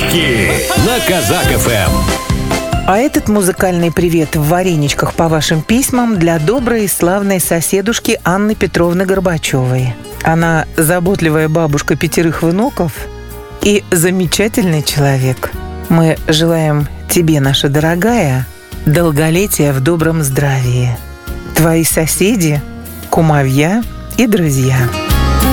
Подарки на Казак ФМ. А этот музыкальный привет в вареничках по вашим письмам для доброй и славной соседушки Анны Петровны Горбачевой. Она заботливая бабушка 5 внуков и замечательный человек. Мы желаем тебе, наша дорогая, долголетия в добром здравии. Твои соседи, кумовья и друзья.